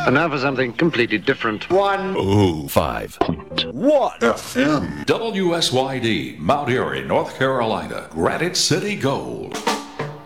And now for something completely different. 105.1 FM. WSYD, Mount Airy, North Carolina. Granite City Gold.